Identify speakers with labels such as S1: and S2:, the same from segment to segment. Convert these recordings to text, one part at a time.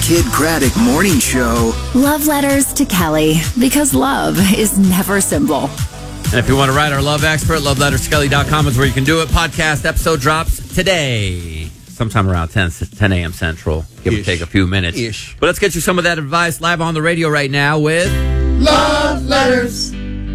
S1: Kid Craddock Morning Show.
S2: Love letters to Kelly, because love is never simple.
S3: And if you want to write our love expert, loveletterskelly.com is where you can do it. Podcast episode drops today, sometime around 10 a.m. Central. Give or take a few minutes. But let's get you some of that advice live on the radio right now with
S4: Love Letters.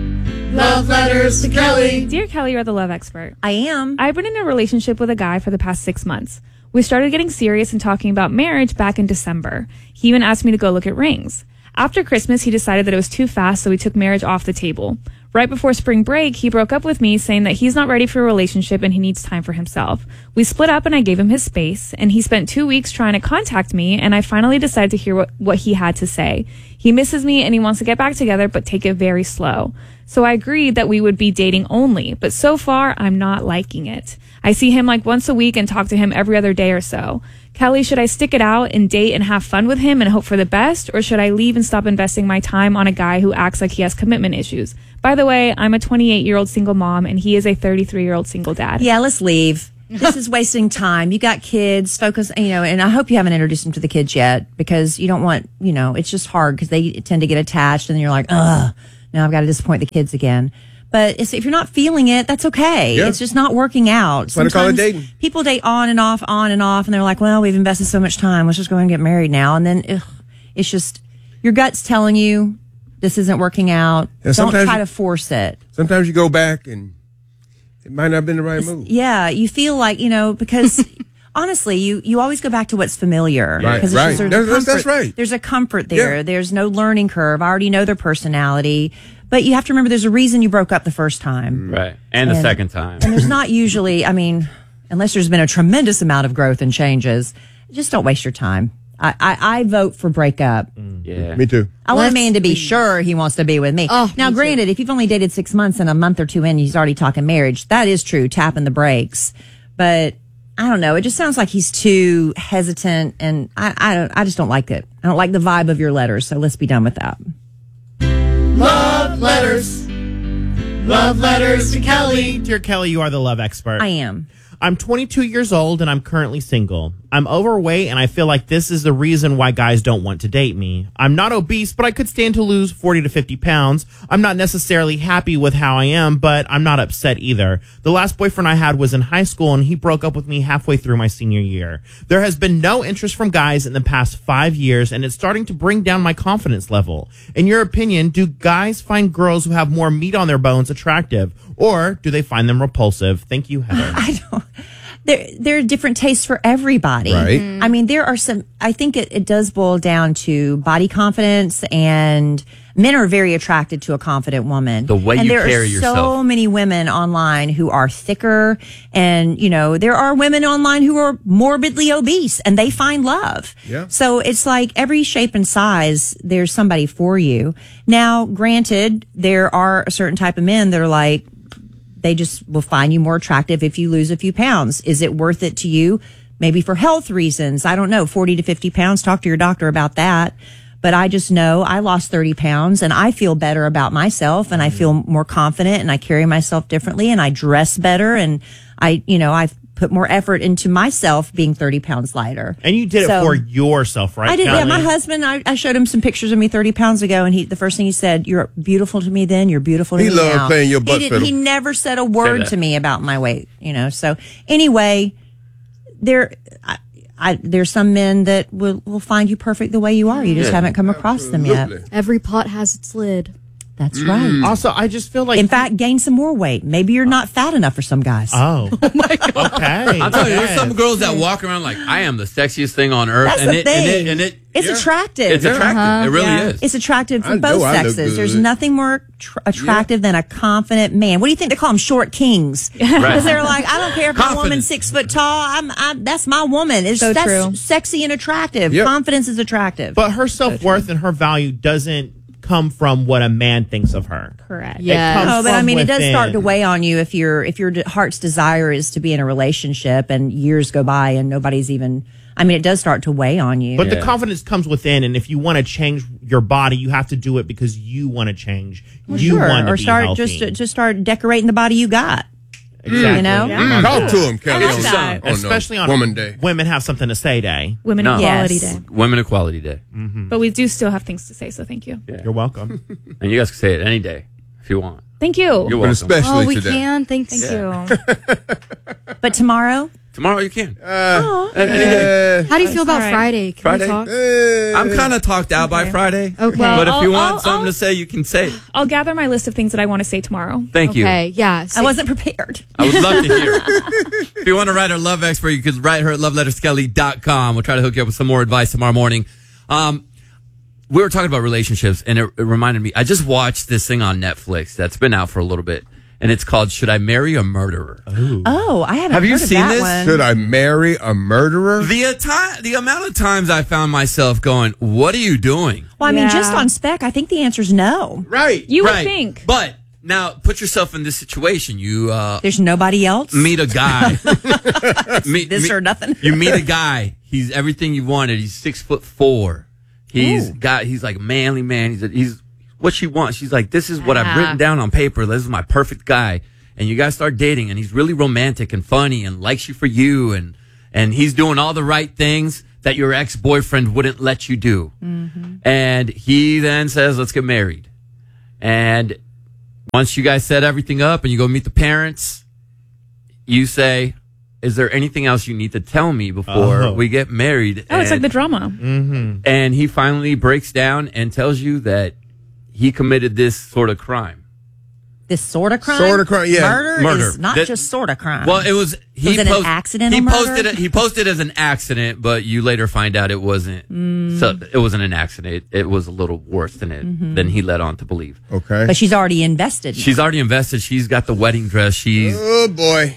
S4: Love letters to Kelly.
S5: Dear Kelly, you're the love expert.
S6: I am.
S5: I've been in a relationship with a guy for the past 6 months. We started getting serious and talking about marriage back in December. He even asked me to go look at rings. After Christmas, he decided that it was too fast, so we took marriage off the table. Right before spring break, he broke up with me, saying that he's not ready for a relationship and he needs time for himself. We split up and I gave him his space, and he spent 2 weeks trying to contact me, and I finally decided to hear what he had to say. He misses me and he wants to get back together, but take it very slow. So I agreed that we would be dating only, but so far, I'm not liking it. I see him like once a week and talk to him every other day or so. Kelly, should I stick it out and date and have fun with him and hope for the best, or should I leave and stop investing my time on a guy who acts like he has commitment issues? By the way, I'm a 28-year-old single mom, and he is a 33-year-old single dad.
S6: Yeah, let's leave. This is wasting time. You got kids, focus, and I hope you haven't introduced them to the kids yet, because you don't want, it's just hard because they tend to get attached, and then you're like, ugh, now I've got to disappoint the kids again. But if you're not feeling it, that's okay. Yeah. It's just not working out.
S7: That's what I call it dating.
S6: People date on and off, and they're like, well, we've invested so much time. Let's just go and get married now. And then it's just, your gut's telling you this isn't working out. Don't try to force it.
S7: Sometimes you go back and it might not have been the right move.
S6: Yeah, you feel like, because honestly, you always go back to what's familiar.
S7: Right. That's right.
S6: There's a comfort there.
S7: Yeah.
S6: There's no learning curve. I already know their personality. But you have to remember there's a reason you broke up the first time.
S3: Right. And the second time.
S6: And there's not usually, unless there's been a tremendous amount of growth and changes, just don't waste your time. I vote for breakup.
S3: Yeah.
S7: Me too.
S6: I want a man to be sure he wants to be with me. Now, granted, if you've only dated 6 months and a month or two in, he's already talking marriage, that is true, tapping the brakes. But I don't know. It just sounds like he's too hesitant, and I just don't like it. I don't like the vibe of your letters, so let's be done with that.
S4: Love letters. Love letters to Kelly.
S8: Dear Kelly, you are the love expert.
S6: I am.
S8: I'm 22 years old and I'm currently single. I'm overweight and I feel like this is the reason why guys don't want to date me. I'm not obese, but I could stand to lose 40 to 50 pounds. I'm not necessarily happy with how I am, but I'm not upset either. The last boyfriend I had was in high school and he broke up with me halfway through my senior year. There has been no interest from guys in the past 5 years and it's starting to bring down my confidence level. In your opinion, do guys find girls who have more meat on their bones attractive, or do they find them repulsive? Thank you, Heather.
S6: I don't. There are different tastes for everybody.
S7: Right.
S6: I mean, there are some, I think it does boil down to body confidence, and men are very attracted to a confident woman.
S3: The way you carry yourself.
S6: And there are so many women online who are thicker, and, there are women online who are morbidly obese and they find love.
S7: Yeah.
S6: So it's like every shape and size, there's somebody for you. Now, granted, there are a certain type of men that are like, they just will find you more attractive if you lose a few pounds. Is it worth it to you? Maybe for health reasons. I don't know. 40 to 50 pounds. Talk to your doctor about that. But I just know I lost 30 pounds and I feel better about myself, and I feel more confident, and I carry myself differently, and I dress better, and I've put more effort into myself being 30 pounds lighter.
S8: And you did it for yourself, right?
S6: I did.
S8: Kelly?
S6: Yeah, my husband, I showed him some pictures of me 30 pounds ago, and the first thing he said, "You're beautiful to me then, you're beautiful to me now."
S7: He loved playing your butt fiddle.
S6: He never said a word to me about my weight, So anyway, there's some men that will find you perfect the way you are. You just haven't come across them yet.
S9: Every pot has its lid.
S6: That's right.
S8: Also, I just feel like...
S6: In fact, gain some more weight. Maybe you're not fat enough for some guys.
S8: Oh my God. Okay.
S3: I'm telling you, there's some girls that walk around like, I am the sexiest thing on earth.
S6: That's the thing. It's attractive.
S3: It's attractive. It really is.
S6: It's attractive for both sexes. There's nothing more attractive than a confident man. What do you think they call them? Short kings. Because they're like, I don't care if my woman's 6 foot tall. That's my woman. That's
S5: true.
S6: Sexy and attractive.
S7: Yep.
S6: Confidence is attractive.
S8: But her self-worth and her value doesn't come from what a man thinks of her.
S5: Correct.
S9: Yeah.
S6: But it does start to weigh on you if your heart's desire is to be in a relationship and years go by and nobody's even. It does start to weigh on you.
S8: But the confidence comes within, and if you want to change your body, you have to do it because you want to change.
S6: Well,
S8: you want to be
S6: start
S8: healthy.
S6: just start decorating the body you got.
S8: Exactly.
S6: You know?
S5: Yeah.
S7: Talk to him, Kelly.
S5: I like that.
S8: Especially on
S7: Woman Day.
S8: Women Have Something to Say Day.
S5: Women
S3: No.
S5: Equality
S6: Yes.
S5: Day.
S3: Women Equality Day.
S5: But we do still have things to say, so thank you.
S8: You're welcome.
S3: And you guys can say it any day if you want.
S5: Thank you.
S3: You're
S7: But
S3: welcome.
S7: especially
S9: Oh, we
S7: today.
S9: can. Thanks.
S5: Thank you.
S6: But tomorrow,
S3: Tomorrow you can.
S7: Uh,
S9: How do you feel about
S5: all right.
S9: Friday? Can
S3: Friday?
S9: we talk?
S3: I'm kind of talked out by Friday.
S9: Okay.
S3: But if you want
S5: I'll-
S3: something to say, you can say it.
S5: I'll gather my list of things that I want to say tomorrow.
S3: Thank you.
S9: Okay. Yeah.
S6: I wasn't prepared.
S3: I would love to hear it. If you want to write our love expert, you can write her at loveletterskelly.com. We'll try to hook you up with some more advice tomorrow morning. We were talking about relationships, and it reminded me. I just watched this thing on Netflix that's been out for a little bit, and it's called "Should I Marry a Murderer?"
S6: Oh, I haven't
S3: Have you
S6: heard of
S3: seen
S6: that
S3: this?
S6: one.
S7: Should I marry a murderer?
S3: The amount of times I found myself going, "What are you doing?"
S6: Well, I mean,
S5: Yeah.
S6: just on spec, I think the answer is no.
S7: Right.
S5: You would
S3: Right.
S5: think.
S3: But now put yourself in this situation. You
S6: There's nobody else.
S3: meet a guy.
S6: This or nothing.
S3: You meet a guy. He's everything you wanted. He's 6'4". He's like a manly man. He's what she wants. She's like, this is what I've written down on paper. This is my perfect guy. And you guys start dating, and he's really romantic and funny and likes you for you, and he's doing all the right things that your ex-boyfriend wouldn't let you do. And he then says, let's get married. And once you guys set everything up and you go meet the parents, you say, is there anything else you need to tell me before we get married?
S5: Oh, it's like the drama.
S3: And he finally breaks down and tells you that he committed this sort of crime.
S6: This sort of crime?
S7: Sort of crime, yeah.
S6: Murder is not just sort of crime.
S3: Well, it was.
S6: Was it an accidental murder?
S3: He posted as an accident, but you later find out it wasn't. So it wasn't an accident. It was a little worse than he led on to believe.
S7: Okay.
S6: But she's already invested.
S3: She's already invested. She's got the wedding dress. She's.
S7: Oh, boy.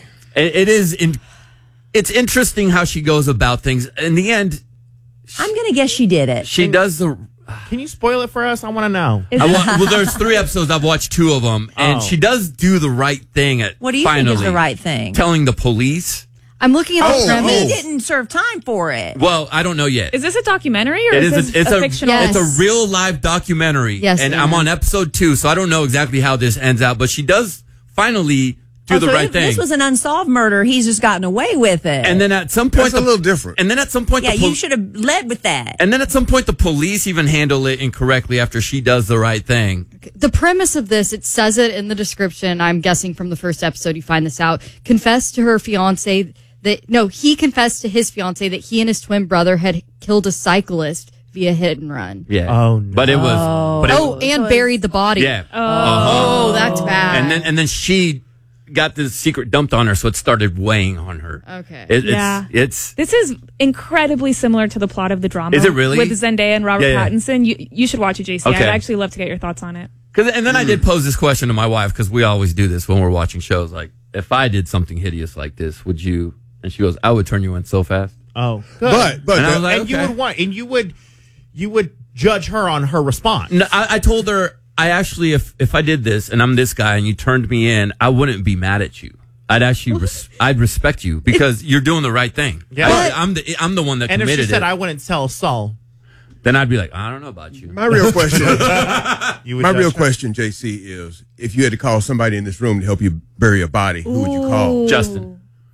S3: It's interesting how she goes about things. In the end,
S6: I'm going to guess she did it.
S3: she does the.
S8: Can you spoil it for us? I want to know.
S3: Well, there's 3 episodes. I've watched 2 of them, and she does do the right thing.
S6: What do you
S3: finally
S6: think is the right thing?
S3: telling the police.
S9: I'm looking at the premise.
S6: He didn't serve time for it.
S3: Well, I don't know yet.
S5: Is this a documentary or
S3: It
S5: is
S3: is.
S5: this
S3: It's
S5: a fictional?
S9: Yes.
S3: It's a real live documentary.
S9: Yes,
S3: and
S9: it
S3: I'm
S9: is.
S3: on episode 2, so I don't know exactly how this ends out. But she does finally do the
S6: so
S3: right
S6: if
S3: thing.
S6: This was an unsolved murder. He's just gotten away with it.
S3: and then at some point,
S7: That's a little different.
S3: And then at some point,
S6: yeah, you should have led with that.
S3: And then at some point, the police even handle it incorrectly after she does the right thing.
S9: The premise of this, it says it in the description. I'm guessing from the first episode you find this out. Confessed to her fiance he confessed to his fiance that he and his twin brother had killed a cyclist via hit and run.
S3: Yeah.
S8: Oh, no.
S3: But it was.
S9: And buried the body.
S3: Yeah.
S9: Oh, that's bad.
S3: And then she got the secret dumped on her, so it started weighing on her.
S9: Okay.
S3: It's
S5: This is incredibly similar to the plot of the drama.
S3: Is it really?
S5: With Zendaya and Robert
S3: Yeah.
S5: Pattinson. You should watch it, JC.
S3: Okay.
S5: I'd actually love to get your thoughts on it.
S3: and then I did pose this question to my wife, because we always do this when we're watching shows. Like, if I did something hideous like this, would you? And she goes, I would turn you in so fast.
S8: Oh, good.
S7: But
S3: And I was like,
S8: and you
S3: okay.
S8: would want, and you would judge her on her response.
S3: No, I told her, I actually, if I did this and I'm this guy and you turned me in, I wouldn't be mad at you. I'd actually, I'd respect you because you're doing the right thing.
S8: Yeah.
S3: I'm the one that
S8: And if
S3: committed
S8: she said
S3: it.
S8: I wouldn't tell Saul,
S3: Then I'd be like, I don't know about you.
S7: My real question,
S8: you would.
S7: my
S8: judge
S7: real
S8: her.
S7: question, JC, is if you had to call somebody in this room to help you bury a body, who would you call?
S3: Justin.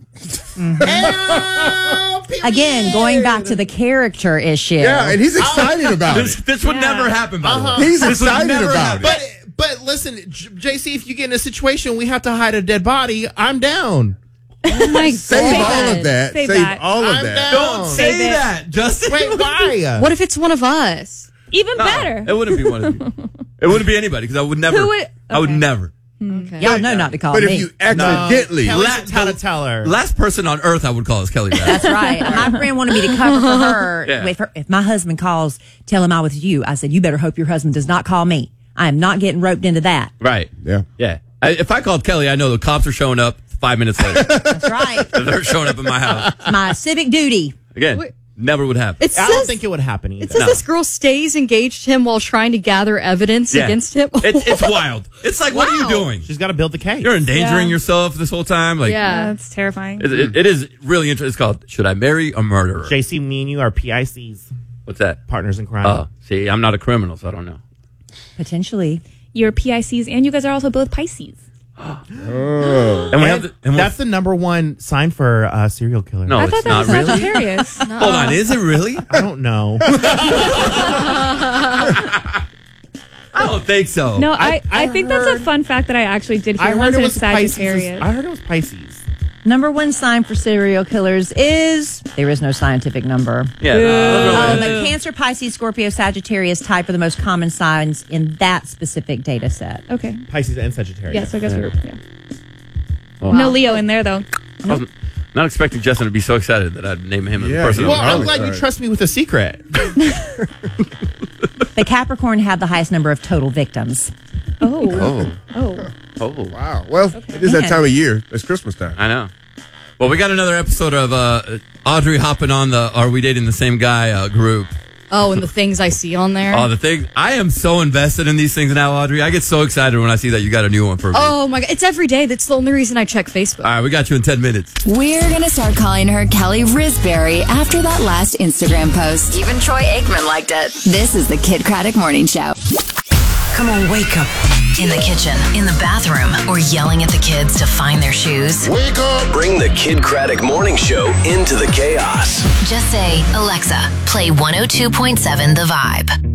S6: Again, going back to the character issue.
S7: Yeah, and he's excited about
S3: This,
S7: it.
S3: this would never happen, by the way.
S7: He's
S3: This would
S7: excited
S3: never
S7: about
S3: happen.
S7: it.
S8: But listen, JC, if you get in a situation we have to hide a dead body, I'm down.
S9: Oh my god.
S7: Save all of that.
S5: Save
S7: Save
S5: that.
S7: all of
S8: I'm
S7: that.
S8: down.
S3: Don't say
S5: Save it.
S3: that, Justin.
S8: Wait, why?
S9: What if it's one of us?
S5: Even
S3: No,
S5: better.
S3: It wouldn't be one of you. It wouldn't be anybody, because I would never.
S5: Who would-
S3: I would
S5: okay.
S3: never.
S9: Okay.
S6: Y'all know not to call
S7: But
S6: me.
S7: if you accidentally,
S8: Kelly
S3: La-
S8: knows how to tell her.
S3: Last person on earth I would call is Kelly Rapp.
S6: That's right. My friend wanted me to cover for her.
S3: Yeah.
S6: If my husband calls, tell him I was you. I said, you better hope your husband does not call me. I am not getting roped into that.
S3: Right.
S7: yeah.
S3: Yeah. If I called Kelly, I know the cops are showing up 5 minutes later.
S6: That's right.
S3: They're showing up in my house.
S6: My civic duty.
S3: Again,
S9: Wait.
S3: never would happen.
S9: It
S8: I don't
S9: says,
S8: think it would happen either.
S9: it says
S3: No.
S9: this girl stays engaged to him while trying to gather evidence
S3: Yeah.
S9: against him.
S3: It's wild. It's like, what are you
S9: Wow.
S3: doing?
S8: She's got to build the case.
S3: You're endangering
S5: Yeah.
S3: yourself this whole time. Like,
S9: Yeah.
S5: That's terrifying.
S3: it is really interesting. It's called "Should I Marry a Murderer?"
S8: JC, me and you are PICs,
S3: What's that?
S8: partners in crime.
S3: Oh, see, I'm not a criminal, so I don't know.
S6: Potentially.
S5: You're PICs and you guys are also both Pisces.
S3: And we have
S8: that's the number one sign for serial killer.
S3: No,
S5: I
S3: it's
S5: thought that
S3: not
S5: was
S3: really.
S5: Sagittarius.
S3: Hold on, is it really?
S8: I don't know.
S3: I don't think so.
S5: No, I think that's a fun fact that I actually did hear.
S8: I heard it was
S5: Sagittarius.
S8: I heard it was Pisces.
S6: Number one sign for serial killers is there is no scientific number.
S3: Yeah.
S6: The Cancer, Pisces, Scorpio, Sagittarius type are the most common signs in that specific data set.
S5: Okay.
S8: Pisces and Sagittarius.
S5: Yes, I guess we're. Yeah.
S3: Wow.
S5: No Leo in there though.
S3: I wasn't not expecting Justin to be so excited that I'd name him as a person.
S8: Well, I'm glad you trust me with a secret.
S6: The Capricorn have the highest number of total victims.
S5: Oh.
S7: Wow. Well, it is that time of year. It's Christmas time.
S3: I know. Well, we got another episode of Audrey hopping on the Are We Dating the Same Guy group.
S9: Oh, and the things I see on there.
S3: Oh, the thing. I am so invested in these things now, Audrey. I get so excited when I see that you got a new one for me.
S9: Oh my God. It's every day. That's the only reason I check Facebook.
S3: All right, we got you in 10 minutes.
S2: We're going to start calling her Kelly Risberry after that last Instagram post. Even Troy Aikman liked it. This is the Kid Craddock Morning Show.
S10: Come on, wake up. In the kitchen, in the bathroom, or yelling at the kids to find their shoes.
S1: Wake up! Bring the Kid Craddock Morning Show into the chaos.
S10: Just say, Alexa, play 102.7 The Vibe.